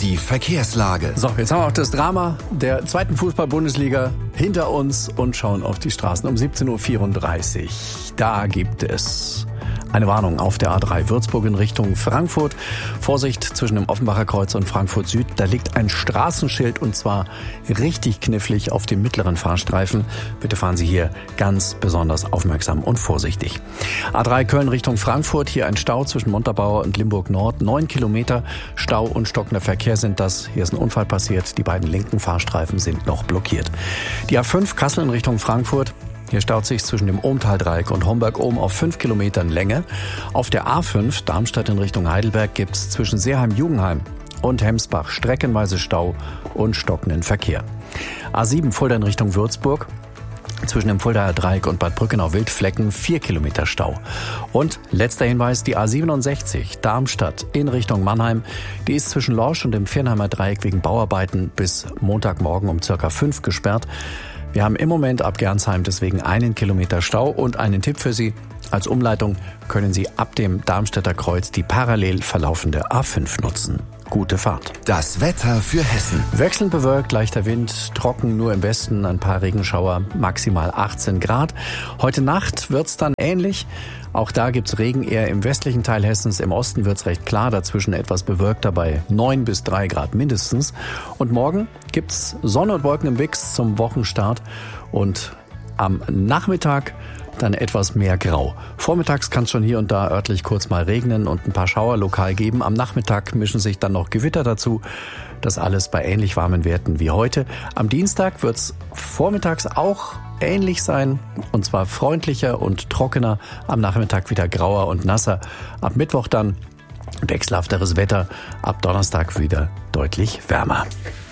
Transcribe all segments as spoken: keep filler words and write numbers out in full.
Die Verkehrslage. So, jetzt haben wir auch das Drama der zweiten Fußball-Bundesliga hinter uns und schauen auf die Straßen um siebzehn Uhr vierunddreißig. Da gibt es eine Warnung auf der A drei Würzburg in Richtung Frankfurt. Vorsicht zwischen dem Offenbacher Kreuz und Frankfurt Süd. Da liegt ein Straßenschild und zwar richtig knifflig auf dem mittleren Fahrstreifen. Bitte fahren Sie hier ganz besonders aufmerksam und vorsichtig. A drei Köln Richtung Frankfurt. Hier ein Stau zwischen Montabaur und Limburg Nord. Neun Kilometer Stau und stockender Verkehr sind das. Hier ist ein Unfall passiert. Die beiden linken Fahrstreifen sind noch blockiert. Die A fünf Kassel in Richtung Frankfurt. Hier staut sich zwischen dem Ohmtal-Dreieck und Homberg-Ohm auf fünf Kilometern Länge. Auf der A fünf Darmstadt in Richtung Heidelberg gibt es zwischen Seeheim-Jugenheim und Hemsbach streckenweise Stau und stockenden Verkehr. A sieben Fulda in Richtung Würzburg. Zwischen dem Fuldaer Dreieck und Bad Brückenau-Wildflecken vier Kilometer Stau. Und letzter Hinweis, die A siebenundsechzig Darmstadt in Richtung Mannheim. Die ist zwischen Lorsch und dem Viernheimer Dreieck wegen Bauarbeiten bis Montagmorgen um circa fünf gesperrt. Wir haben im Moment ab Gernsheim deswegen einen Kilometer Stau und einen Tipp für Sie. Als Umleitung können Sie ab dem Darmstädter Kreuz die parallel verlaufende A fünf nutzen. Gute Fahrt. Das Wetter für Hessen. Wechselnd bewölkt, leichter Wind, trocken nur im Westen, ein paar Regenschauer, maximal achtzehn Grad. Heute Nacht wird's dann ähnlich. Auch da gibt's Regen eher im westlichen Teil Hessens. Im Osten wird's recht klar, dazwischen etwas bewölkter bei neun bis drei Grad mindestens. Und morgen gibt's Sonne und Wolken im Mix zum Wochenstart. Und am Nachmittag dann etwas mehr Grau. Vormittags kann es schon hier und da örtlich kurz mal regnen und ein paar Schauer lokal geben. Am Nachmittag mischen sich dann noch Gewitter dazu. Das alles bei ähnlich warmen Werten wie heute. Am Dienstag wird es vormittags auch ähnlich sein. Und zwar freundlicher und trockener. Am Nachmittag wieder grauer und nasser. Ab Mittwoch dann wechselhafteres Wetter. Ab Donnerstag wieder deutlich wärmer.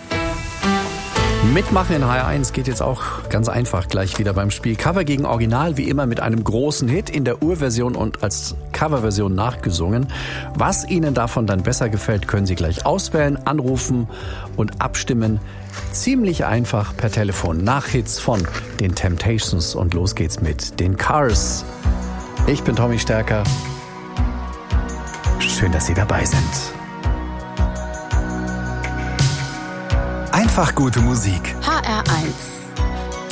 Mitmachen in H R eins geht jetzt auch ganz einfach gleich wieder beim Spiel. Cover gegen Original, wie immer mit einem großen Hit in der Urversion und als Coverversion nachgesungen. Was Ihnen davon dann besser gefällt, können Sie gleich auswählen, anrufen und abstimmen. Ziemlich einfach per Telefon nach Hits von den Temptations und los geht's mit den Cars. Ich bin Tommy Stärker. Schön, dass Sie dabei sind. Einfach gute Musik. H R eins